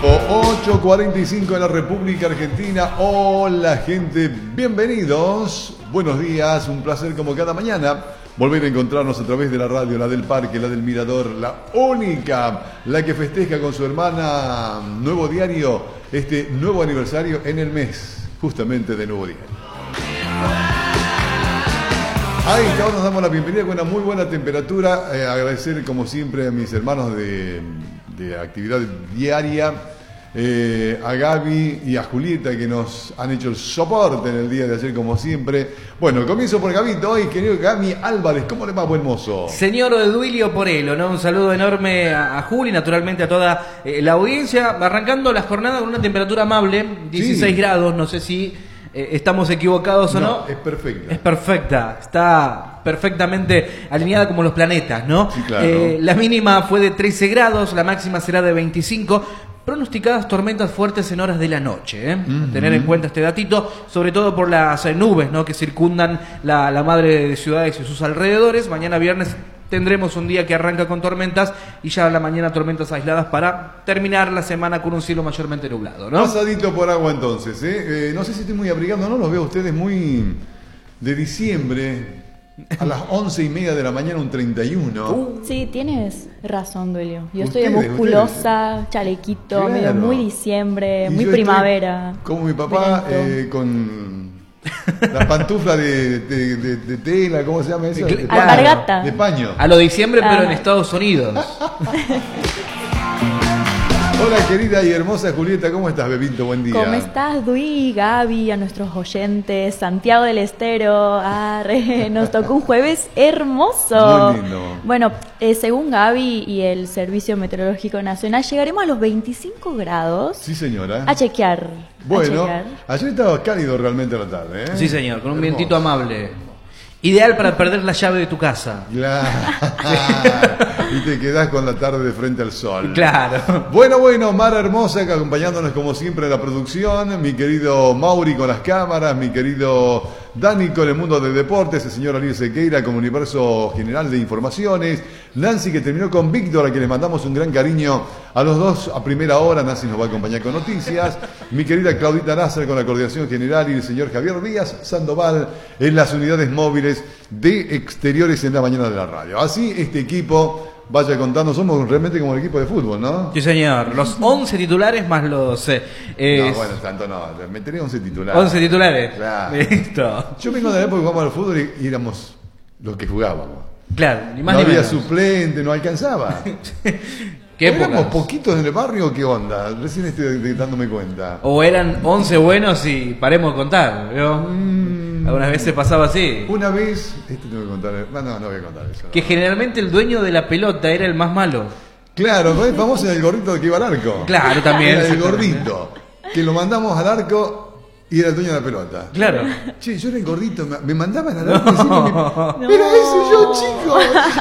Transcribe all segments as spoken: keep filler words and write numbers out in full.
ocho cuarenta y cinco en la República Argentina. Hola gente, bienvenidos, buenos días, un placer como cada mañana volver a encontrarnos a través de la radio, la del Parque, la del Mirador, la única, la que festeja con su hermana Nuevo Diario este nuevo aniversario en el mes justamente de Nuevo Diario. Ahí ahora nos damos la bienvenida con una muy buena temperatura. Eh, agradecer como siempre a mis hermanos de, de actividad diaria, eh, a Gaby y a Julieta que nos han hecho el soporte en el día de ayer como siempre. Bueno, comienzo por Gabito hoy, querido Gaby Álvarez. ¿Cómo le va, buen mozo? Señor Duilio Porello, ¿no? Un saludo enorme a, a Juli, naturalmente a toda eh, la audiencia. Arrancando la jornada con una temperatura amable, dieciséis sí. grados, no sé si... ¿estamos equivocados o no? No, es perfecta. Es perfecta, está perfectamente alineada como los planetas, ¿no? Sí, claro. Eh, la mínima fue de trece grados, la máxima será de veinticinco. Pronosticadas tormentas fuertes en horas de la noche, ¿eh? Uh-huh. Tener en cuenta este datito, sobre todo por las eh, nubes, ¿no? Que circundan la, la madre de ciudades y sus alrededores. Mañana viernes tendremos un día que arranca con tormentas y ya a la mañana tormentas aisladas para terminar la semana con un cielo mayormente nublado, ¿no? Pasadito por agua entonces, ¿eh? Eh, no sé si estoy muy abrigando, no los veo a ustedes muy de diciembre, a las once y media de la mañana, un treinta y uno. Uh, sí, tienes razón, Duilio. Yo ustedes, estoy musculosa, ustedes. chalequito, Claro. medio muy diciembre, Y muy yo primavera. estoy como mi papá, eh, con la pantufla de, de, de, de tela, ¿cómo se llama eso? De, Claro. Alpargata. de paño. A lo diciembre, Ah. pero en Estados Unidos. Hola querida y hermosa Julieta, ¿cómo estás, Bebito? Buen día. ¿Cómo estás, Dui, Gaby, a nuestros oyentes, Santiago del Estero? Arre, nos tocó un jueves hermoso. Muy lindo. Bueno, eh, según Gaby y el Servicio Meteorológico Nacional, llegaremos a los veinticinco grados. Sí, señora. A chequear. Bueno, a chequear. ayer estaba cálido realmente a la tarde, ¿eh? Sí, señor, con un Hermoso. vientito amable. Ideal para perder la llave de tu casa. Claro. Y te quedás con la tarde de frente al sol. Claro. Bueno, bueno, Mara Hermosa acompañándonos como siempre en la producción, mi querido Mauri con las cámaras, mi querido Dani con el mundo del deportes, el señor Ariel Sequeira con Universo General de Informaciones, Nancy que terminó con Víctor, a quien le mandamos un gran cariño a los dos a primera hora. Nancy nos va a acompañar con noticias, mi querida Claudita Nasser con la coordinación general y el señor Javier Díaz Sandoval en las unidades móviles de exteriores en la mañana de la radio. Así este equipo vaya contando, somos realmente como el equipo de fútbol, ¿no? Sí, señor. Los once titulares más los... Eh, eh, No, bueno, tanto no, meteré once titulares. once titulares. Claro. Listo. Yo vengo de la época que jugábamos al fútbol y, y éramos los que jugábamos. Claro, ni más No ni había menos. suplente, no alcanzaba. ¿Qué ¿Éramos épocas? poquitos en el barrio o qué onda? Recién estoy de- dándome cuenta. O eran once buenos y paremos de contar, ¿vio? Mm, Algunas veces pasaba así. Una vez, esto tengo que contar, no, no, no voy a contar eso. Que generalmente el dueño de la pelota era el más malo. Claro, ¿no? Famoso en el gordito que iba al arco. Claro, también. Era el exactamente. gordito, que lo mandamos al arco y era el dueño de la pelota. Claro. Che, yo era el gordito, me, me mandaban al arco y decían, No. me- pero ese yo, chico.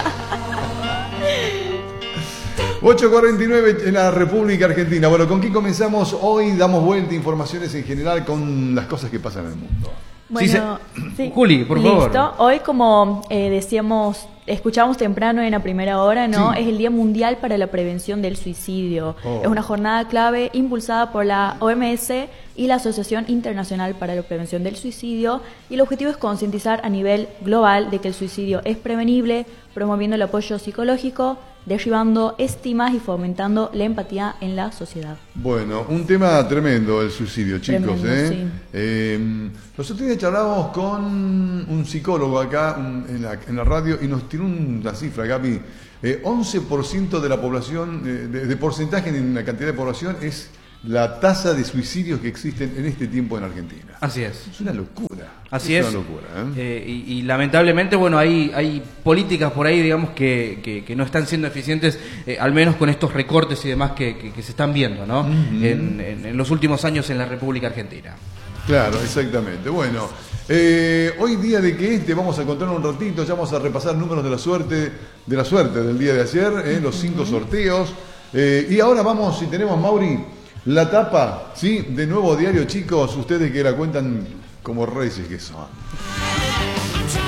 ocho cuarenta y nueve en la República Argentina. Bueno, ¿con qué comenzamos? Hoy damos vuelta, informaciones en general con las cosas que pasan en el mundo. Bueno, Sí, se- Juli, por favor. Listo. Hoy, como eh, decíamos, escuchamos temprano en la primera hora, ¿no? Sí. Es el Día Mundial para la Prevención del Suicidio. Oh. Es una jornada clave impulsada por la O M S y la Asociación Internacional para la Prevención del Suicidio, y el objetivo es concientizar a nivel global de que el suicidio es prevenible, promoviendo el apoyo psicológico, derribando estigmas y fomentando la empatía en la sociedad. Bueno, un tema tremendo el suicidio, chicos. Tremendo, ¿eh? sí. Eh, los otros días charlábamos con un psicólogo acá un- en, la, en la radio y nos tiró una cifra, Gaby. Eh, once por ciento de la población, eh, de, de porcentaje en la cantidad de población es la tasa de suicidios que existen en este tiempo en Argentina. Así es. Es una locura. Así es. Es una locura. ¿eh? Eh, y, y lamentablemente, bueno, hay, hay políticas por ahí, digamos, que, que, que no están siendo eficientes, eh, al menos con estos recortes y demás que, que, que se están viendo, ¿no? Ujú. en, en, en los últimos años en la República Argentina. Claro, exactamente. Bueno, eh, hoy día de que este vamos a contar un ratito, ya vamos a repasar números de la suerte, de la suerte del día de ayer, eh, los cinco sorteos. Eh, y ahora vamos, si tenemos, Mauri, la tapa, ¿sí? De Nuevo Diario, chicos, ustedes que la cuentan como reyes que son.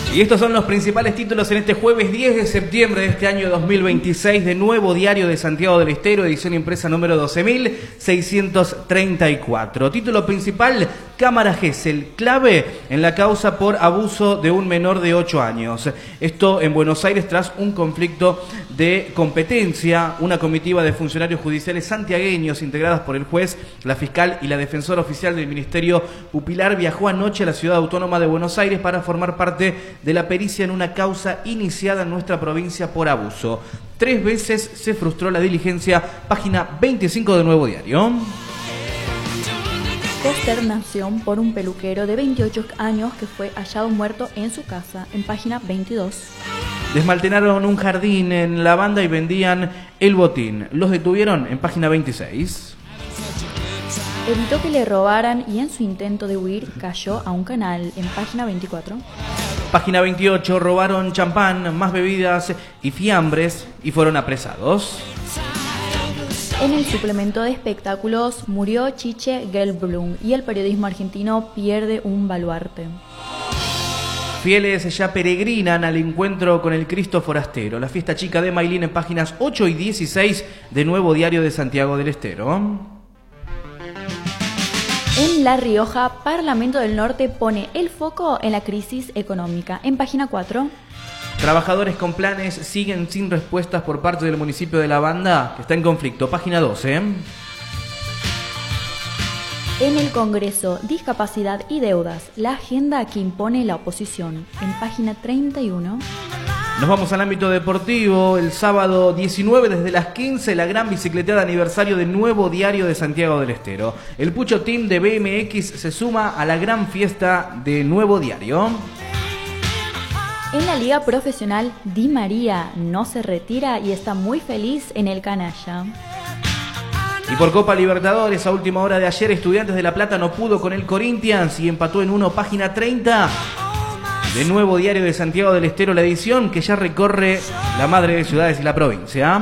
Y estos son los principales títulos en este jueves diez de septiembre de este año dos mil veintiséis de Nuevo Diario de Santiago del Estero, edición impresa número doce mil seiscientos treinta y cuatro. Título principal: Cámara Gesell, clave en la causa por abuso de un menor de ocho años. Esto en Buenos Aires tras un conflicto de competencia. Una comitiva de funcionarios judiciales santiagueños integradas por el juez, la fiscal y la defensora oficial del Ministerio Pupilar viajó anoche a la ciudad autónoma de Buenos Aires para formar parte de la pericia en una causa iniciada en nuestra provincia por abuso. Tres veces se frustró la diligencia. Página veinticinco de Nuevo Diario. Consternación por un peluquero de veintiocho años que fue hallado muerto en su casa, en página veintidós. Desmantenaron un jardín en la banda y vendían el botín. Los detuvieron en página veintiséis. Evitó que le robaran y en su intento de huir cayó a un canal, en página veinticuatro. Página veintiocho, robaron champán, más bebidas y fiambres y fueron apresados. En el suplemento de espectáculos murió Chiche Gelblum y el periodismo argentino pierde un baluarte. Fieles ya peregrinan al encuentro con el Cristo Forastero. La fiesta chica de Mailín en páginas ocho y dieciséis de Nuevo Diario de Santiago del Estero. En La Rioja, Parlamento del Norte pone el foco en la crisis económica, en página cuatro. Trabajadores con planes siguen sin respuestas por parte del municipio de La Banda, que está en conflicto, página doce. En el Congreso, discapacidad y deudas, la agenda que impone la oposición, en página treinta y uno. Nos vamos al ámbito deportivo. El sábado diecinueve desde las quince, la gran bicicleteada aniversario de Nuevo Diario de Santiago del Estero. El Pucho Team de B M X se suma a la gran fiesta de Nuevo Diario. En la liga profesional, Di María no se retira y está muy feliz en el Canalla. Y por Copa Libertadores, a última hora de ayer, Estudiantes de La Plata no pudo con el Corinthians y empató en uno, página treinta. De Nuevo Diario de Santiago del Estero, la edición que ya recorre la madre de ciudades y la provincia.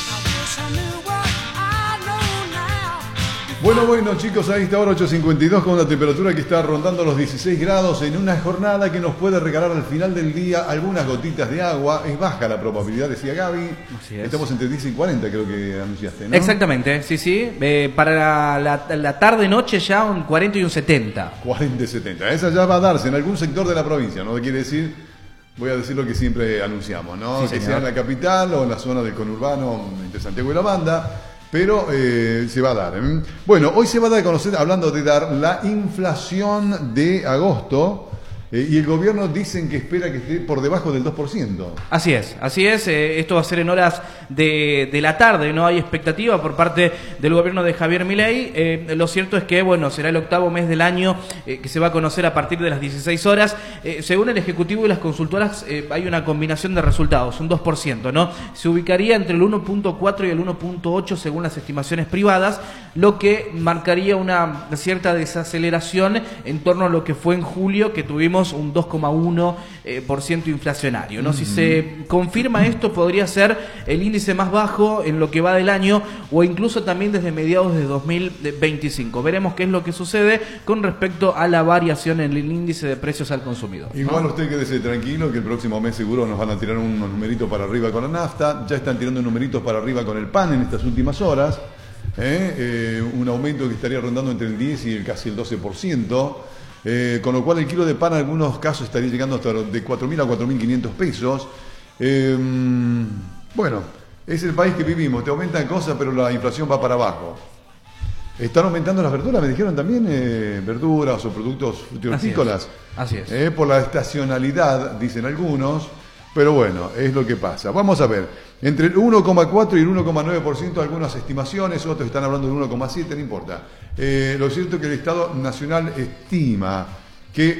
Bueno, bueno chicos, a esta hora ocho cincuenta y dos con una temperatura que está rondando los dieciséis grados en una jornada que nos puede regalar al final del día algunas gotitas de agua. Es baja la probabilidad, decía Gaby. Así es. Estamos entre diez y cuarenta, creo que anunciaste, ¿no? Exactamente, sí, sí. Eh, para la, la tarde-noche ya un cuarenta y un setenta. cuarenta y setenta. Esa ya va a darse en algún sector de la provincia, ¿no? Quiere decir, voy a decir lo que siempre anunciamos, ¿no? Sí, que señor. sea en la capital o en la zona del conurbano entre Santiago y La Banda. Pero eh, se va a dar. ¿eh? Bueno, hoy se va a dar a conocer, hablando de dar, la inflación de agosto. Eh, y el gobierno dicen que espera que esté por debajo del dos por ciento. Así es, así es. Eh, esto va a ser en horas de, de la tarde. No hay expectativa por parte del gobierno de Javier Milei. Eh, lo cierto es que, bueno, será el octavo mes del año eh, que se va a conocer a partir de las dieciséis horas. Eh, según el Ejecutivo y las consultoras, eh, hay una combinación de resultados, un dos por ciento, ¿no? Se ubicaría entre el uno punto cuatro y el uno punto ocho según las estimaciones privadas, lo que marcaría una cierta desaceleración en torno a lo que fue en julio, que tuvimos un dos coma uno por ciento inflacionario, ¿no? Mm-hmm. Si se confirma esto, podría ser el índice más bajo en lo que va del año o incluso también desde mediados de dos mil veinticinco. Veremos qué es lo que sucede con respecto a la variación en el índice de precios al consumidor, ¿no? Igual usted quédese tranquilo que el próximo mes seguro nos van a tirar unos numeritos para arriba con la nafta. Ya están tirando numeritos para arriba con el pan en estas últimas horas. ¿eh? Eh, un aumento que estaría rondando entre el diez y el casi el doce por ciento. Eh, con lo cual el kilo de pan en algunos casos estaría llegando hasta de cuatro mil a cuatro mil quinientos pesos. Eh, bueno, es el país que vivimos, te aumentan cosas pero la inflación va para abajo. Están aumentando las verduras, me dijeron también, eh, verduras o productos hortícolas. Así es. Así es. Eh, por la estacionalidad, dicen algunos, pero bueno, es lo que pasa. Vamos a ver, entre el uno coma cuatro y el uno coma nueve por ciento algunas estimaciones, otros están hablando del uno coma siete por ciento, no importa. Eh, lo cierto es que el Estado Nacional estima que